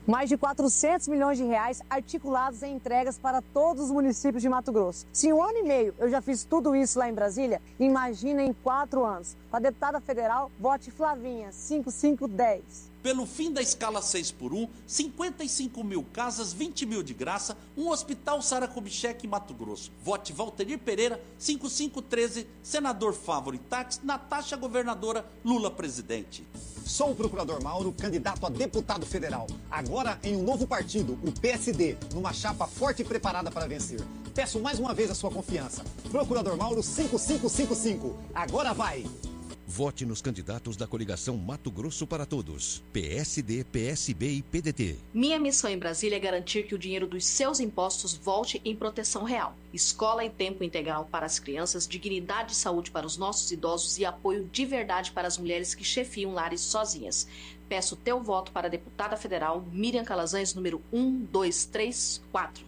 Mais de 400 milhões de reais articulados em entregas para todos os municípios de Mato Grosso. Se em 1 ano e meio eu já fiz tudo isso lá em Brasília, imagina em 4 anos. Com a deputada federal, vote Flavinha, 5510. Pelo fim da escala 6x1, 55 mil casas, 20 mil de graça, um hospital Sara Kubitschek em Mato Grosso. Vote Valtenir Pereira, 5513, senador Fávoro e Táxi, Natasha governadora, Lula presidente. Sou o procurador Mauro, candidato a deputado federal. Agora em um novo partido, o PSD, numa chapa forte e preparada para vencer. Peço mais uma vez a sua confiança. Procurador Mauro, 5555. Agora vai! Vote nos candidatos da coligação Mato Grosso para Todos. PSD, PSB e PDT. Minha missão em Brasília é garantir que o dinheiro dos seus impostos volte em proteção real. Escola em tempo integral para as crianças, dignidade e saúde para os nossos idosos e apoio de verdade para as mulheres que chefiam lares sozinhas. Peço teu voto para a deputada federal Miriam Calazans, número 1234.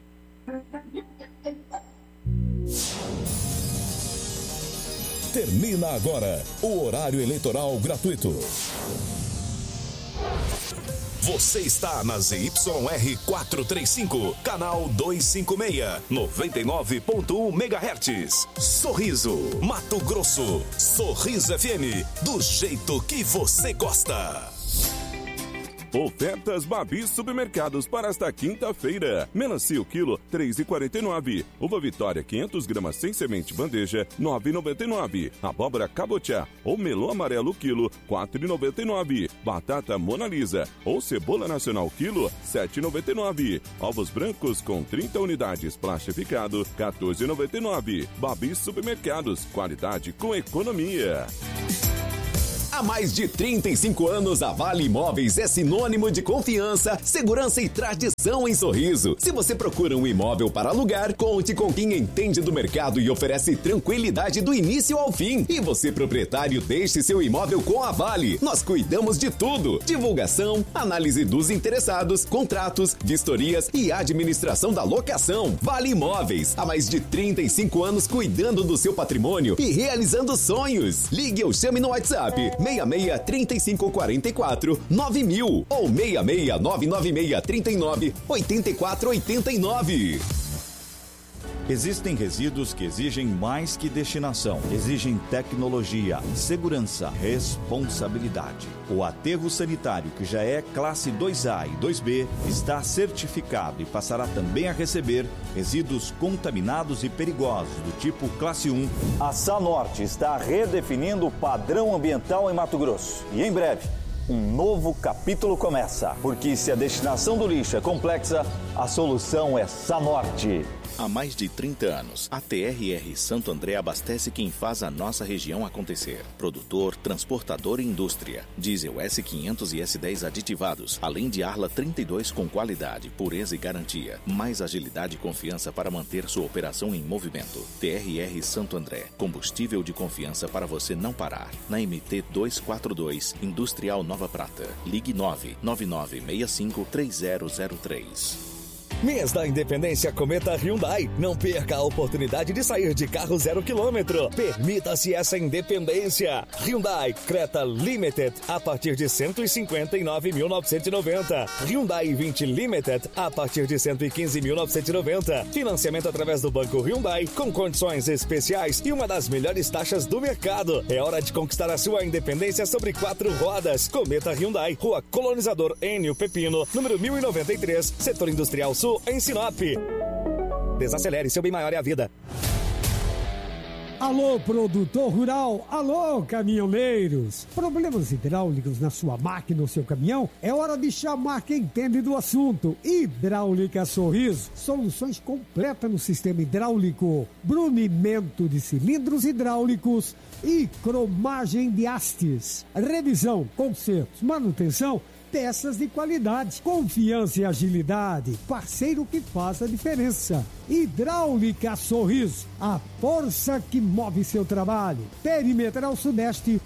Termina agora o horário eleitoral gratuito. Você está na ZYR 435, canal 256, 99.1 MHz. Sorriso, Mato Grosso. Sorriso FM, do jeito que você gosta. Ofertas Babi Supermercados para esta quinta-feira. Melancia o quilo, R$ 3,49. Uva Vitória, 500 gramas sem semente bandeja, R$ 9,99. Abóbora cabotiá ou melão amarelo quilo, R$ 4,99. Batata Mona Lisa ou cebola nacional quilo, R$ 7,99. Ovos brancos com 30 unidades plastificado, R$ 14,99. Babi Supermercados, qualidade com economia. Há mais de 35 anos, a Vale Imóveis é sinônimo de confiança, segurança e tradição em Sorriso. Se você procura um imóvel para alugar, conte com quem entende do mercado e oferece tranquilidade do início ao fim. E você, proprietário, deixe seu imóvel com a Vale. Nós cuidamos de tudo: divulgação, análise dos interessados, contratos, vistorias e administração da locação. Vale Imóveis, há mais de 35 anos cuidando do seu patrimônio e realizando sonhos. Ligue ou chame no WhatsApp 66 35 44 9000 ou 66 996 39 84 89. Existem resíduos que exigem mais que destinação, exigem tecnologia, segurança, responsabilidade. O aterro sanitário, que já é classe 2A e 2B, está certificado e passará também a receber resíduos contaminados e perigosos do tipo classe 1. A Sanorte está redefinindo o padrão ambiental em Mato Grosso. E em breve, um novo capítulo começa. Porque se a destinação do lixo é complexa, a solução é Sanorte. Há mais de 30 anos, a TRR Santo André abastece quem faz a nossa região acontecer. Produtor, transportador e indústria. Diesel S500 e S10 aditivados, além de Arla 32 com qualidade, pureza e garantia. Mais agilidade e confiança para manter sua operação em movimento. TRR Santo André, combustível de confiança para você não parar. Na MT 242, Industrial Nova Prata. Ligue 999653003. Mês da Independência Cometa Hyundai. Não perca a oportunidade de sair de carro 0 km. Permita-se essa independência. Hyundai Creta Limited a partir de 159.990. Hyundai 20 Limited a partir de 115.990. Financiamento através do Banco Hyundai com condições especiais e uma das melhores taxas do mercado. É hora de conquistar a sua independência sobre 4 rodas. Cometa Hyundai, Rua Colonizador Enio Pepino, número 1093, Setor Industrial Sul, em Sinop. Desacelere, seu bem maior é a vida. Alô, produtor rural, alô, caminhoneiros. Problemas hidráulicos na sua máquina ou seu caminhão? É hora de chamar quem entende do assunto. Hidráulica Sorriso, soluções completas no sistema hidráulico, brunimento de cilindros hidráulicos e cromagem de hastes, revisão, consertos, manutenção, peças de qualidade, confiança e agilidade, parceiro que faz a diferença. Hidráulica Sorriso, a força que move seu trabalho. Perimetral Sudeste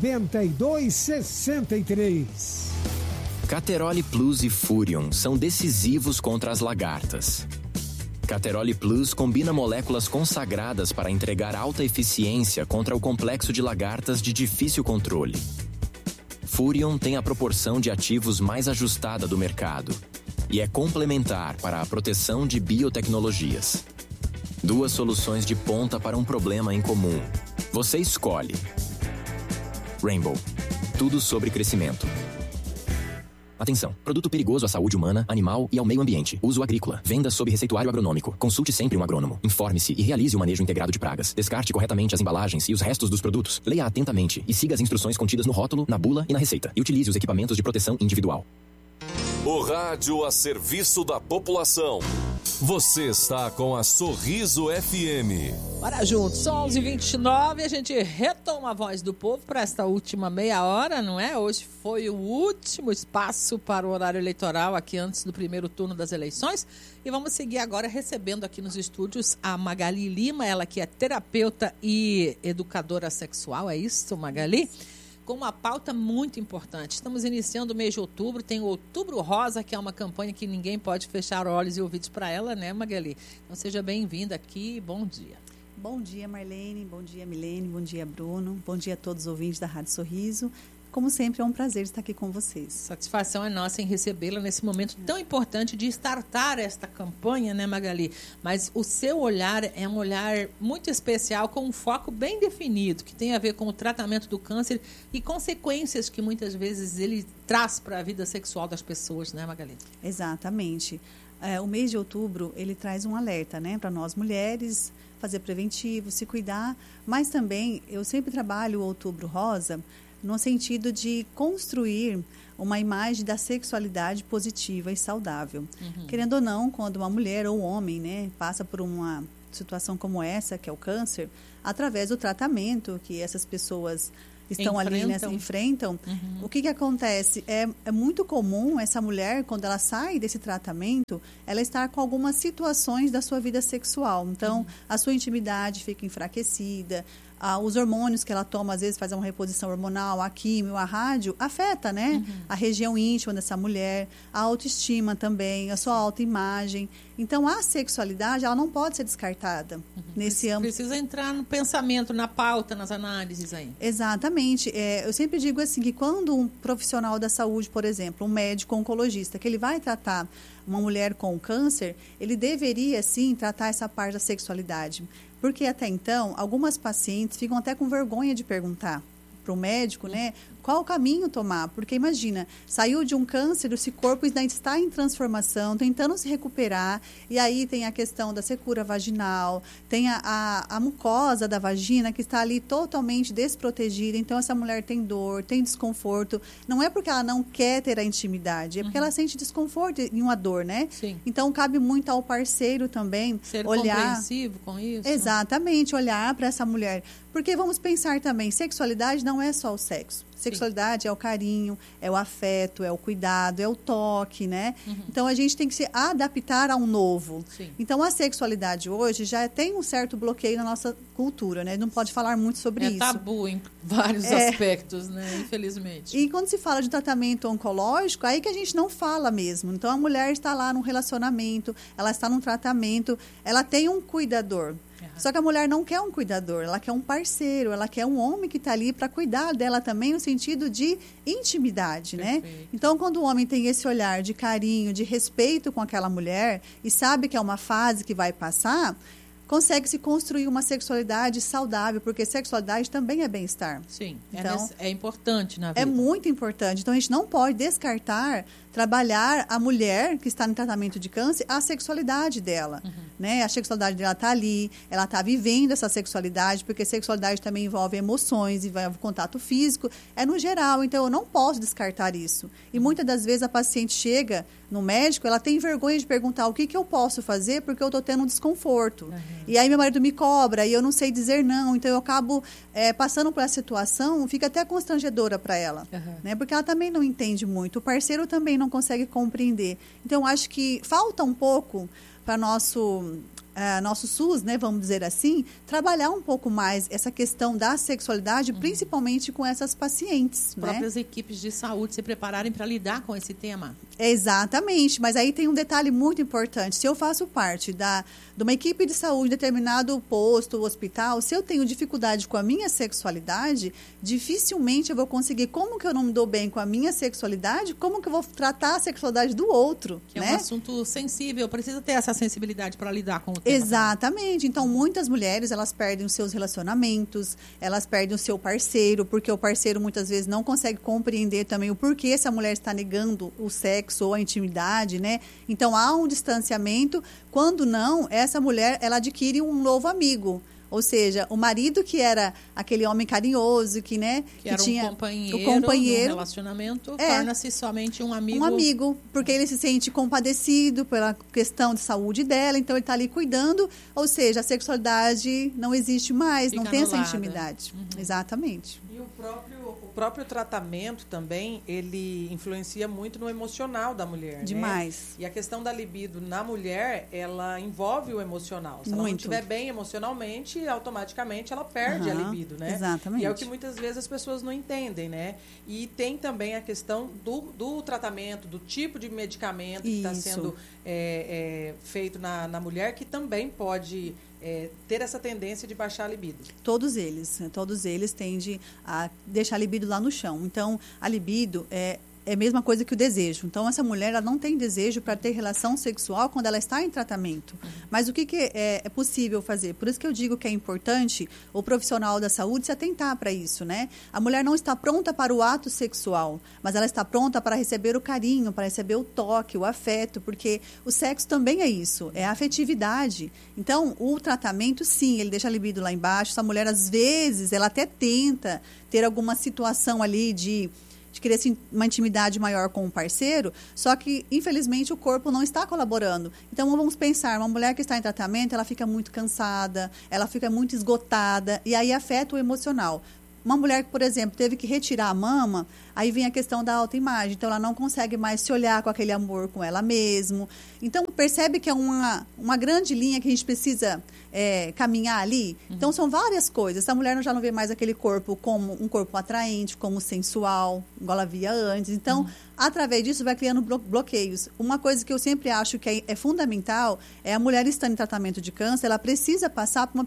9263. Cateroli Plus e Furion são decisivos contra as lagartas. Cateroli Plus combina moléculas consagradas para entregar alta eficiência contra o complexo de lagartas de difícil controle. Furion tem a proporção de ativos mais ajustada do mercado e é complementar para a proteção de biotecnologias. 2 soluções de ponta para um problema em comum. Você escolhe. Rainbow. Tudo sobre crescimento. Atenção. Produto perigoso à saúde humana, animal e ao meio ambiente. Uso agrícola. Venda sob receituário agronômico. Consulte sempre um agrônomo. Informe-se e realize o manejo integrado de pragas. Descarte corretamente as embalagens e os restos dos produtos. Leia atentamente e siga as instruções contidas no rótulo, na bula e na receita. E utilize os equipamentos de proteção individual. O rádio a serviço da população. Você está com a Sorriso FM. Bora juntos, são 11h29 e a gente retoma a voz do povo para esta última meia hora, não é? Hoje foi o último espaço para o horário eleitoral aqui antes do primeiro turno das eleições. E vamos seguir agora recebendo aqui nos estúdios a Magali Lima, ela que é terapeuta e educadora sexual, é isso, Magali? Com uma pauta muito importante. Estamos iniciando o mês de outubro, tem o Outubro Rosa, que é uma campanha que ninguém pode fechar olhos e ouvidos para ela, né, Magali? Então seja bem-vinda aqui, bom dia. Bom dia, Marlene, bom dia, Milene, bom dia, Bruno, bom dia a todos os ouvintes da Rádio Sorriso. Como sempre, é um prazer estar aqui com vocês. Satisfação é nossa em recebê-la nesse momento tão importante de startar esta campanha, né, Magali? Mas o seu olhar é um olhar muito especial, com um foco bem definido, que tem a ver com o tratamento do câncer e consequências que muitas vezes ele traz para a vida sexual das pessoas, né, Magali? Exatamente. O mês de outubro, ele traz um alerta, né, para nós mulheres, fazer preventivo, se cuidar, mas também eu sempre trabalho o Outubro Rosa no sentido de construir uma imagem da sexualidade positiva e saudável. Querendo ou não, quando uma mulher ou um homem, né, passa por uma situação como essa, que é o câncer, através do tratamento que essas pessoas estão ali, né, enfrentam, o que acontece? É muito comum essa mulher, quando ela sai desse tratamento, ela estar com algumas situações da sua vida sexual. Então, a sua intimidade fica enfraquecida, os hormônios que ela toma, às vezes faz uma reposição hormonal, a químio, a rádio, afeta, né? A região íntima dessa mulher, a autoestima também, a sua autoimagem. Então, a sexualidade, ela não pode ser descartada nesse âmbito. Precisa entrar no pensamento, na pauta, nas análises aí. Exatamente. Eu sempre digo assim, que quando um profissional da saúde, por exemplo, um médico oncologista, que ele vai tratar uma mulher com câncer, ele deveria, sim, tratar essa parte da sexualidade. Porque até então, algumas pacientes ficam até com vergonha de perguntar para o médico, né, qual o caminho tomar. Porque imagina, saiu de um câncer, esse corpo ainda está em transformação, tentando se recuperar, e aí tem a questão da secura vaginal, tem a mucosa da vagina que está ali totalmente desprotegida, então essa mulher tem dor, tem desconforto, não é porque ela não quer ter a intimidade, é porque ela sente desconforto e uma dor, né? Sim. Então cabe muito ao parceiro também ser olhar, compreensivo com isso. Exatamente, olhar para essa mulher, porque vamos pensar também, sexualidade não é só o sexo. Sexualidade é o carinho, é o afeto, é o cuidado, é o toque, né? Então, a gente tem que se adaptar ao novo. Sim. Então, a sexualidade hoje já tem um certo bloqueio na nossa cultura, né? Não pode falar muito sobre isso. É tabu em vários aspectos, né? Infelizmente. E quando se fala de tratamento oncológico, aí que a gente não fala mesmo. Então, a mulher está lá num relacionamento, ela está num tratamento, ela tem um cuidador. Só que a mulher não quer um cuidador, ela quer um parceiro, ela quer um homem que está ali para cuidar dela também, no sentido de intimidade, né? Então, quando o homem tem esse olhar de carinho, de respeito com aquela mulher e sabe que é uma fase que vai passar, consegue se construir uma sexualidade saudável, porque sexualidade também é bem-estar. Sim, então, é importante na vida. É muito importante. Então, a gente não pode descartar, trabalhar a mulher que está no tratamento de câncer, a sexualidade dela. Né? A sexualidade dela está ali, ela está vivendo essa sexualidade, porque sexualidade também envolve emoções, envolve contato físico, é no geral. Então, eu não posso descartar isso. E muitas das vezes a paciente chega no médico, ela tem vergonha de perguntar o que eu posso fazer, porque eu estou tendo um desconforto. E aí meu marido me cobra e eu não sei dizer não, então eu acabo passando por essa situação, fica até constrangedora para ela, né? Porque ela também não entende muito, o parceiro também não consegue compreender. Então, eu acho que falta um pouco para nosso SUS, né, vamos dizer assim, trabalhar um pouco mais essa questão da sexualidade, principalmente com essas pacientes. As próprias equipes de saúde se prepararem para lidar com esse tema. Exatamente, mas aí tem um detalhe muito importante. Se eu faço parte de uma equipe de saúde, determinado posto, hospital, se eu tenho dificuldade com a minha sexualidade, dificilmente eu vou conseguir. Como que eu não me dou bem com a minha sexualidade? Como que eu vou tratar a sexualidade do outro? Que é um assunto sensível, precisa ter essa sensibilidade para lidar com o tema. Exatamente. Então, muitas mulheres, elas perdem os seus relacionamentos, elas perdem o seu parceiro, porque o parceiro muitas vezes não consegue compreender também o porquê essa mulher está negando o sexo ou a intimidade, né? Então, há um distanciamento. Quando não, essa mulher, ela adquire um novo amigo. Ou seja, o marido que era aquele homem carinhoso, que era tinha o companheiro no relacionamento, torna-se somente um amigo. Um amigo, porque ele se sente compadecido pela questão de saúde dela, então ele está ali cuidando, ou seja, a sexualidade não existe mais, não tem essa intimidade. Exatamente. E o próprio tratamento também, ele influencia muito no emocional da mulher. Demais. Né? E a questão da libido na mulher, ela envolve o emocional. Se ela não estiver bem emocionalmente, automaticamente ela perde a libido, né? Exatamente. E é o que muitas vezes as pessoas não entendem, né? E tem também a questão do tratamento, do tipo de medicamento que está sendo feito na mulher, que também pode ter essa tendência de baixar a libido. Todos eles tendem a deixar a libido lá no chão. Então, a libido é a mesma coisa que o desejo. Então, essa mulher ela não tem desejo para ter relação sexual quando ela está em tratamento. Mas o que é possível fazer? Por isso que eu digo que é importante o profissional da saúde se atentar para isso, né? A mulher não está pronta para o ato sexual, mas ela está pronta para receber o carinho, para receber o toque, o afeto, porque o sexo também é isso, é a afetividade. Então, o tratamento, sim, ele deixa a libido lá embaixo. Essa mulher, às vezes, ela até tenta ter alguma situação ali de querer uma intimidade maior com o parceiro, só que, infelizmente, o corpo não está colaborando. Então, vamos pensar, uma mulher que está em tratamento, ela fica muito cansada, ela fica muito esgotada, e aí afeta o emocional. Uma mulher que, por exemplo, teve que retirar a mama, aí vem a questão da autoimagem. Então, ela não consegue mais se olhar com aquele amor com ela mesma. Então, percebe que é uma grande linha que a gente precisa caminhar ali. Então, são várias coisas. Essa mulher já não vê mais aquele corpo como um corpo atraente, como sensual, igual ela via antes. Então, através disso, vai criando bloqueios. Uma coisa que eu sempre acho que é fundamental é a mulher estando em tratamento de câncer, ela precisa passar por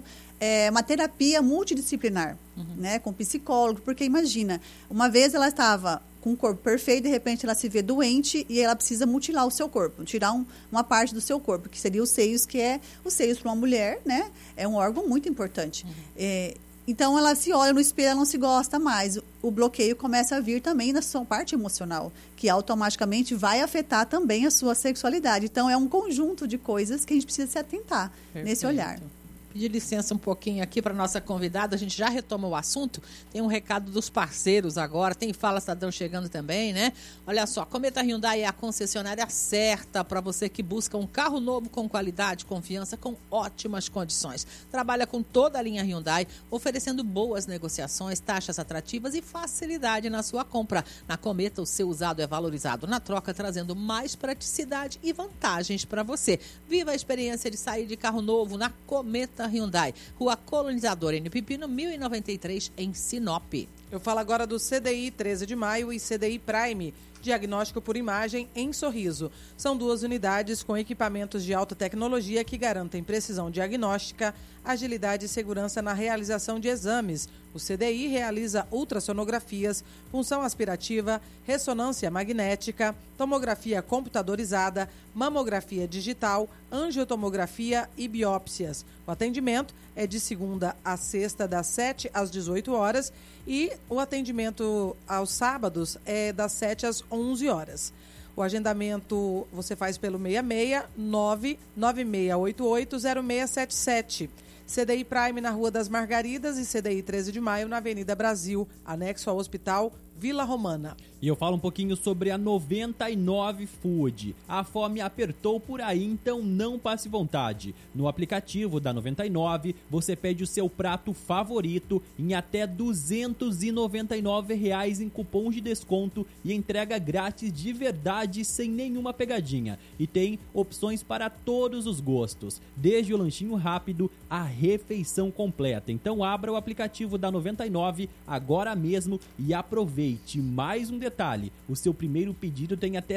uma terapia multidisciplinar, né, com psicólogo, porque imagina, uma vez ela estava com o corpo perfeito, de repente ela se vê doente e ela precisa mutilar o seu corpo, tirar uma parte do seu corpo, que seria os seios, os seios para uma mulher, né, é um órgão muito importante. Então, ela se olha no espelho, ela não se gosta mais. O bloqueio começa a vir também na sua parte emocional, que automaticamente vai afetar também a sua sexualidade. Então, é um conjunto de coisas que a gente precisa se atentar nesse olhar. Pedir licença um pouquinho aqui para nossa convidada, a gente já retoma o assunto. Tem um recado dos parceiros agora, tem Fala Cidadão chegando também, né? Olha só, Cometa Hyundai é a concessionária certa para você que busca um carro novo com qualidade, confiança, com ótimas condições. Trabalha com toda a linha Hyundai, oferecendo boas negociações, taxas atrativas e facilidade na sua compra. Na Cometa, o seu usado é valorizado na troca, trazendo mais praticidade e vantagens para você. Viva a experiência de sair de carro novo na Cometa Hyundai, Rua Colonizador N. Pipino, 1093, em Sinop. Eu falo agora do CDI 13 de maio e CDI Prime, diagnóstico por imagem em Sorriso. São 2 unidades com equipamentos de alta tecnologia que garantem precisão diagnóstica, agilidade e segurança na realização de exames. O CDI realiza ultrassonografias, punção aspirativa, ressonância magnética, tomografia computadorizada, mamografia digital, angiotomografia e biópsias. O atendimento é de segunda a sexta, das 7 às 18 horas e o atendimento aos sábados é das 7 às 11 horas. O agendamento você faz pelo 669-9688-0677. CDI Prime na Rua das Margaridas e CDI 13 de Maio na Avenida Brasil, anexo ao Hospital Vila Romana. E eu falo um pouquinho sobre a 99 Food. A fome apertou por aí, então não passe vontade. No aplicativo da 99, você pede o seu prato favorito em até R$ 299 em cupom de desconto e entrega grátis de verdade, sem nenhuma pegadinha. E tem opções para todos os gostos, desde o lanchinho rápido à refeição completa. Então abra o aplicativo da 99 agora mesmo e aproveite. Aproveite mais um detalhe, o seu primeiro pedido tem até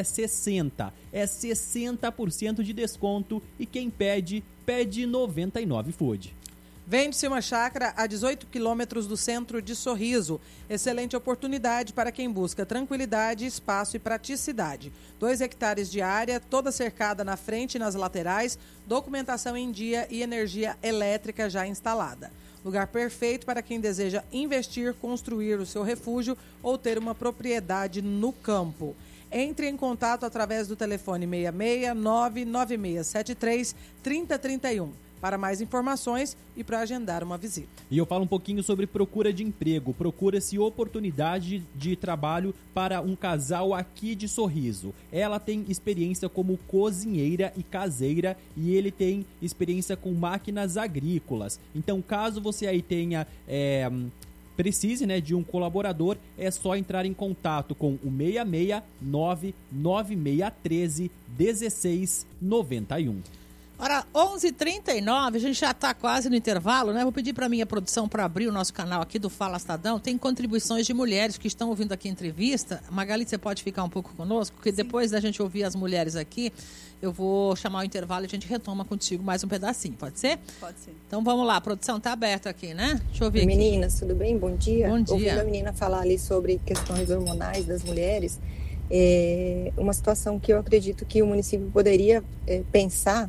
60% de desconto e quem pede 99 Food. Vende-se uma chácara a 18 quilômetros do centro de Sorriso. Excelente oportunidade para quem busca tranquilidade, espaço e praticidade. 2 hectares de área, toda cercada na frente e nas laterais, documentação em dia e energia elétrica já instalada. Lugar perfeito para quem deseja investir, construir o seu refúgio ou ter uma propriedade no campo. Entre em contato através do telefone 66996733031 para mais informações e para agendar uma visita. E eu falo um pouquinho sobre procura de emprego. Procura-se oportunidade de trabalho para um casal aqui de Sorriso. Ela tem experiência como cozinheira e caseira e ele tem experiência com máquinas agrícolas. Então, caso você aí tenha... precise, né, de um colaborador, é só entrar em contato com o 66996131691. Ora, 11h39, a gente já está quase no intervalo, né? Vou pedir para a minha produção para abrir o nosso canal aqui do Fala Estadão. Tem contribuições de mulheres que estão ouvindo aqui a entrevista. Magali, você pode ficar um pouco conosco? Porque depois da gente ouvir as mulheres aqui, eu vou chamar o intervalo e a gente retoma contigo mais um pedacinho, pode ser? Pode ser. Então vamos lá, a produção está aberta aqui, né? Deixa eu ouvir aqui. Meninas, tudo bem? Bom dia. Bom dia. Ouvindo a menina falar ali sobre questões hormonais das mulheres, uma situação que eu acredito que o município poderia pensar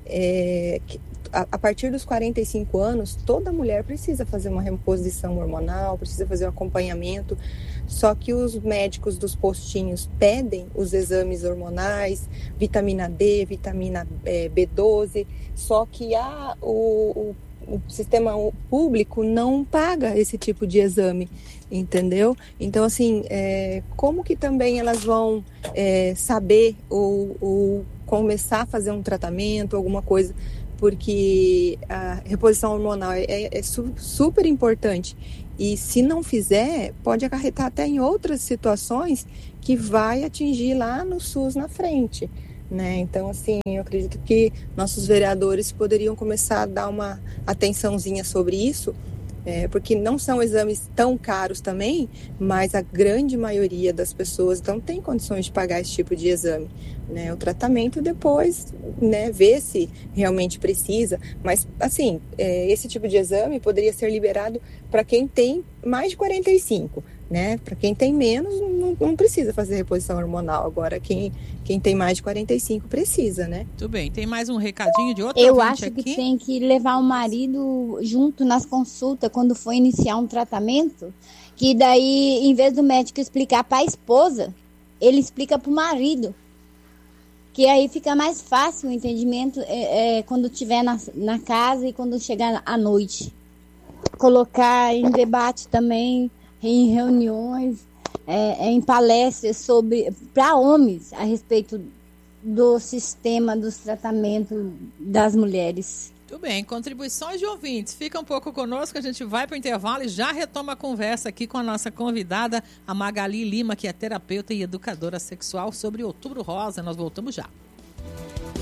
que a partir dos 45 anos, toda mulher precisa fazer uma reposição hormonal, precisa fazer um acompanhamento, só que os médicos dos postinhos pedem os exames hormonais, vitamina D, vitamina B12, só que o sistema público não paga esse tipo de exame, entendeu? Então, assim, como que também elas vão saber ou começar a fazer um tratamento, alguma coisa, porque a reposição hormonal é super importante. E se não fizer, pode acarretar até em outras situações que vai atingir lá no SUS na frente, né? Então, assim, eu acredito que nossos vereadores poderiam começar a dar uma atençãozinha sobre isso, porque não são exames tão caros também, mas a grande maioria das pessoas não tem condições de pagar esse tipo de exame, né? O tratamento depois, né, ver se realmente precisa, mas assim, esse tipo de exame poderia ser liberado para quem tem mais de 45, né? Para quem tem menos, não precisa fazer reposição hormonal. Agora, quem tem mais de 45 precisa, né? Tudo bem. Tem mais um recadinho de outro Eu ouvinte acho que aqui? tem que levar o marido junto nas consultas quando for iniciar um tratamento, que daí, em vez do médico explicar para a esposa, ele explica para o marido. Que aí fica mais fácil o entendimento quando estiver na casa e quando chegar à noite. Colocar em debate também, em reuniões, em palestras para homens a respeito do sistema dos tratamentos das mulheres. Tudo bem, contribuições de ouvintes. Fica um pouco conosco, a gente vai para o intervalo e já retoma a conversa aqui com a nossa convidada, a Magali Lima, que é terapeuta e educadora sexual, sobre Outubro Rosa. Nós voltamos já.